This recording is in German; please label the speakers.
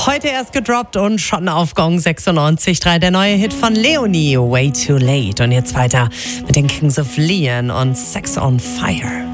Speaker 1: Heute erst gedroppt und schon auf Gong 96.3. Der neue Hit von Leonie, Way Too Late. Und jetzt weiter mit den Kings of Leon und Sex on Fire.